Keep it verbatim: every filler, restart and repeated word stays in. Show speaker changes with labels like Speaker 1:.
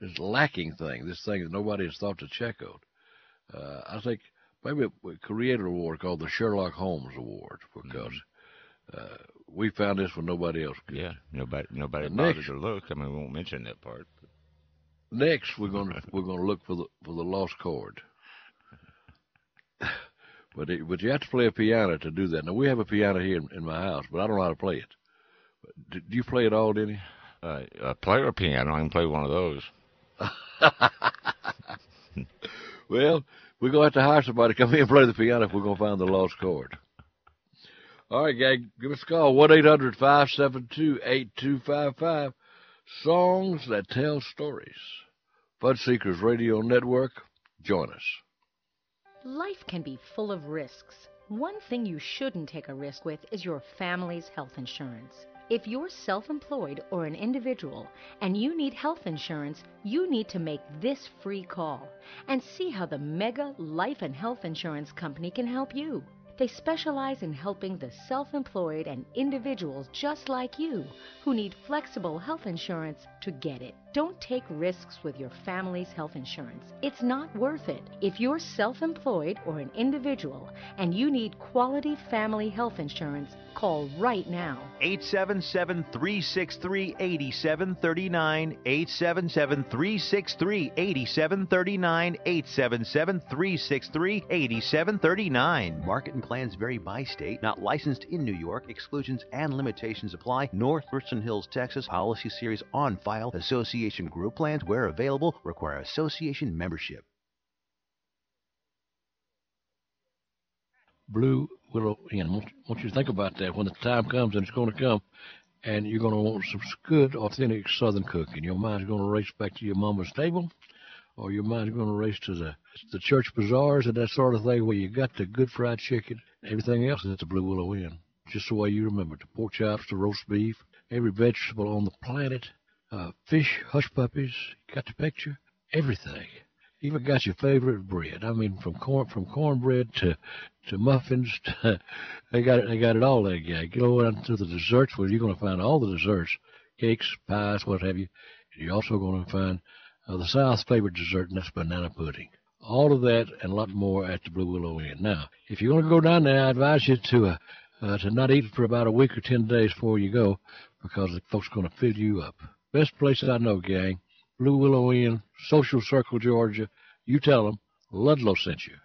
Speaker 1: this lacking thing, this thing that nobody has thought to check on. Uh, I think maybe we create an award called the Sherlock Holmes Award because mm-hmm. uh, we found this when nobody else could.
Speaker 2: Yeah, nobody nobody
Speaker 1: uh,
Speaker 2: bothered
Speaker 1: next,
Speaker 2: to look. I mean, we won't mention that part. But.
Speaker 1: Next, we're gonna we're gonna look for the for the lost chord. But it, but you have to play a piano to do that. Now we have a piano here in, in my house, but I don't know how to play it. Do, do you play it all, Denny?
Speaker 2: Uh, a player piano, I can play one of those.
Speaker 1: Well, we're going to have to hire somebody to come in and play the piano if we're going to find the lost chord. All right, gang, give us a call, one eight hundred five seven two eight two five five. Songs that tell stories. Fun Seekers Radio Network, join us.
Speaker 3: Life can be full of risks. One thing you shouldn't take a risk with is your family's health insurance. If you're self-employed or an individual and you need health insurance, you need to make this free call and see how the Mega Life and Health Insurance Company can help you. They specialize in helping the self-employed and individuals just like you who need flexible health insurance to get it. Don't take risks with your family's health insurance. It's not worth it. If you're self-employed or an individual and you need quality family health insurance, call right now.
Speaker 4: eight seven seven, three six three, eight seven three nine, eight seven seven, three six three, eight seven three nine, eight seven seven, three six three, eight seven three nine. Market and plans vary by state. Not licensed in New York. Exclusions and limitations apply. North Richland Hills, Texas. Policy series on file. Association group plans, where available, require association membership.
Speaker 1: Blue Willow Inn. I want, want you to think about that when the time comes, and it's going to come, and you're going to want some good, authentic Southern cooking. Your mind's going to race back to your mama's table, or your mind's going to race to the the church bazaars and that sort of thing where you got the good fried chicken, everything else at the Blue Willow Inn. Just the way you remember it. The pork chops, the roast beef, every vegetable on the planet, uh, fish, hush puppies, got the picture, everything. Even got your favorite bread. I mean, from corn from cornbread to to muffins, to, they got it. They got it all there, gang. Go on to the desserts where you're going to find all the desserts, cakes, pies, what have you. And you're also going to find uh, the South's favorite dessert, and that's banana pudding. All of that and a lot more at the Blue Willow Inn. Now, if you want to go down there, I advise you to uh, uh, to not eat for about a week or ten days before you go, because the folks are going to fill you up. Best place I know, gang. Blue Willow Inn, Social Circle, Georgia. You tell them Ludlow sent you.